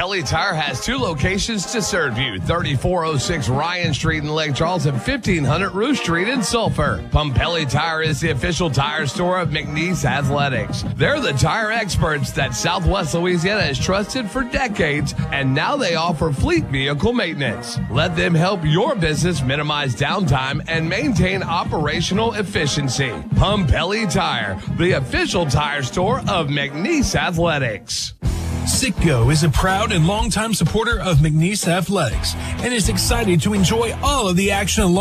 Pumpelly Tire has 2 locations to serve you, 3406 Ryan Street in Lake Charles and 1500 Ruth Street in Sulphur. Pumpelly Tire is the official tire store of McNeese Athletics. They're the tire experts that Southwest Louisiana has trusted for decades, and now they offer fleet vehicle maintenance. Let them help your business minimize downtime and maintain operational efficiency. Pumpelly Tire, the official tire store of McNeese Athletics. Citgo is a proud and longtime supporter of McNeese Athletics and is excited to enjoy all of the action along